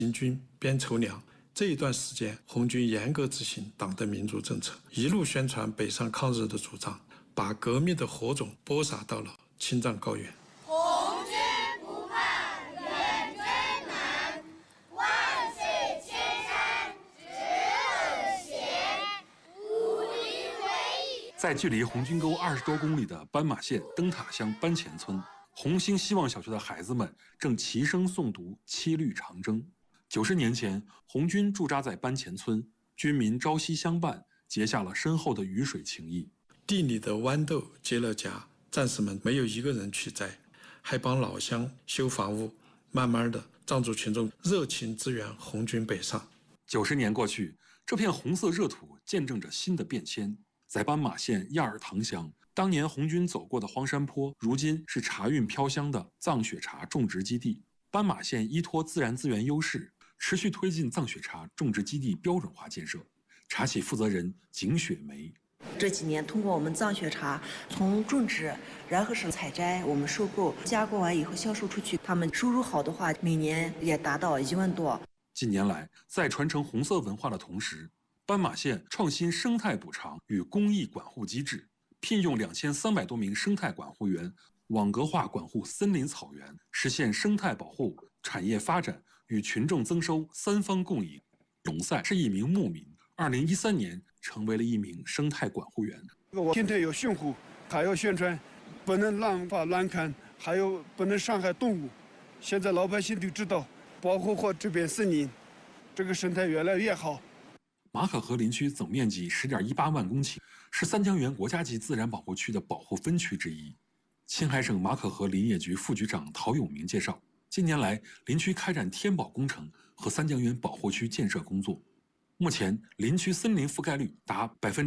行军边筹粮。这一段时间，红军严格执行党的民主政策，一路宣传北上抗日的主张，把革命的火种播撒到了青藏高原。 红军不怕远征难，万水千山直奔咸，武林为义。 在距离红军沟20多公里的斑马县灯塔乡班前村，红星希望小学的孩子们正齐声诵读《七律长征》。90年前，红军驻扎在班前村，军民朝夕相伴，结下了深厚的鱼水情谊。 地里的豌豆结了荚，战士们没有一个人去摘，还帮老乡修房屋。慢慢的，藏族群众热情支援红军北上。 90年过去，这片红色热土见证着新的变迁。在斑马县亚尔塘乡，当年红军走过的荒山坡，如今是茶韵飘香的藏雪茶种植基地。斑马县依托自然资源优势，持续推进藏雪茶种植基地标准化建设。茶企负责人景雪梅： 这几年，通过我们藏雪茶从种植，然后是采摘，我们收购、加工完以后销售出去，他们收入好的话，每年也达到1万多。 近年来，在传承红色文化的同时，斑马县创新生态补偿与公益管护机制，聘用2300多名生态管护员，网格化管护森林草原，实现生态保护、产业发展与群众增收3方共赢。龙赛是一名牧民，2013年成为了一名生态管护员。 我今天有训护，还要宣传，不能滥伐滥砍，还有不能伤害动物。现在老百姓都知道，保护好这片森林，这个生态越来越好。 马可河林区总面积10.18万公顷，是三江源国家级自然保护区的保护分区之一。青海省马可河林业局副局长陶永明介绍，近年来林区开展天保工程和三江源保护区建设工作。目前，林区森林覆盖率达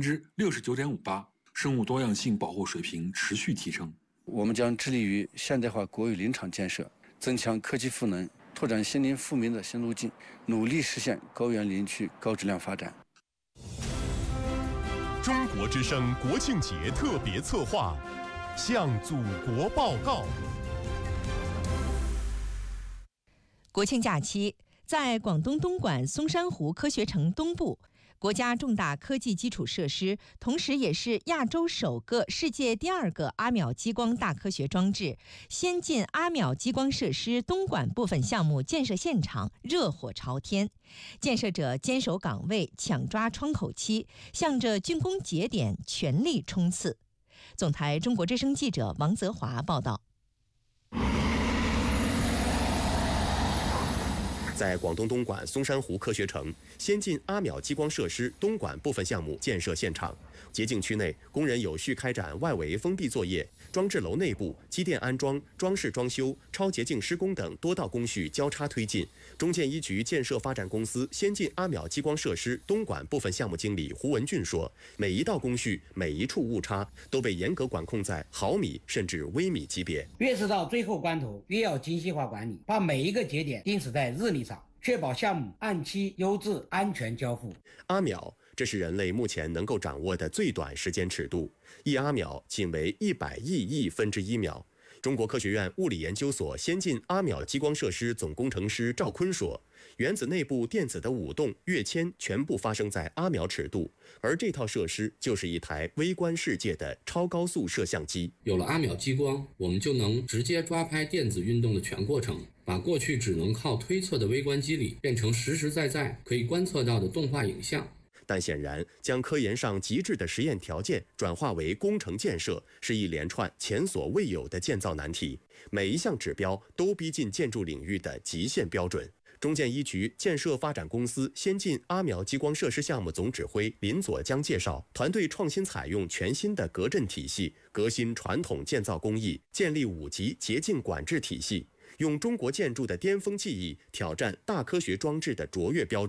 69.58%，生物多样性保护水平持续提升。 我们将致力于现代化国有林场建设，增强科技赋能，拓展森林富民的新路径，努力实现高原林区高质量发展。 中国之声国庆节特别策划，向祖国报告。 国庆假期，在广东东莞松山湖科学城东部，国家重大科技基础设施，同时也是亚洲首个、世界第2个阿秒激光大科学装置——先进阿秒激光设施东莞部分项目建设现场热火朝天，建设者坚守岗位，抢抓窗口期，向着竣工节点全力冲刺。总台中国之声记者王泽华报道。 在广东东莞松山湖科学城，先进阿秒激光设施东莞部分项目建设现场，洁净区内工人有序开展外围封闭作业，装置楼内部机电安装、装饰装修、超洁净施工等多道工序交叉推进。中建一局建设发展公司先进阿秒激光设施东莞部分项目经理胡文俊说，每一道工序、每一处误差都被严格管控在毫米甚至微米级别。 越是到最后关头，越要精细化管理，把每一个节点定死在日历上，确保项目按期、优质、安全交付。 阿秒，这是人类目前能够掌握的最短时间尺度，一阿秒仅为100亿分之1秒。中国科学院物理研究所先进阿秒激光设施总工程师赵坤说，原子内部电子的舞动、跃迁全部发生在阿秒尺度，而这套设施就是一台微观世界的超高速摄像机。 有了阿秒激光，我们就能直接抓拍电子运动的全过程，把过去只能靠推测的微观机理变成实实在在可以观测到的动画影像。 但显然，将科研上极致的实验条件转化为工程建设，是一连串前所未有的建造难题。每一项指标都逼近建筑领域的极限标准。中建一局建设发展公司先进阿秒激光设施项目总指挥林佐江介绍，团队创新采用全新的隔震体系，革新传统建造工艺，建立5级洁净管制体系，用中国建筑的巅峰技艺挑战大科学装置的卓越标准。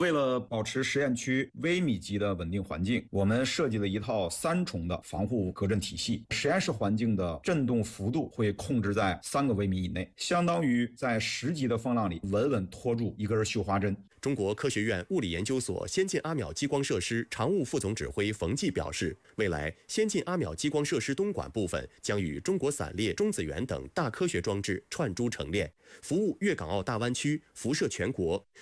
为了保持实验区微米级的稳定环境，我们设计了一套3重的防护隔震体系。实验室环境的震动幅度会控制在3个微米以内，相当于在10级的风浪里稳稳拖住一根绣花针。 中国科学院物理研究所先进阿邈激光设施常务副总指挥冯骥表示，未来先进阿邈激光设施东莞部分将与中国散列、中子源等大科学装置串珠成链，服务粤港澳大湾区，辐射全国。